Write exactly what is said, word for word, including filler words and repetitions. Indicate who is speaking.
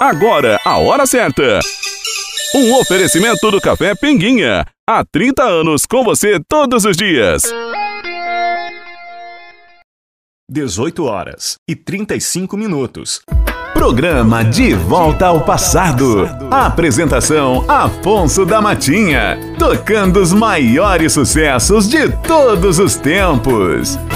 Speaker 1: Agora, a hora certa. Um oferecimento do Café Pinguinha. Há trinta anos com você todos os dias.
Speaker 2: dezoito horas e trinta e cinco minutos.
Speaker 3: Programa De Volta ao Passado. Apresentação Afonso da Matinha. Tocando os maiores sucessos de todos os tempos.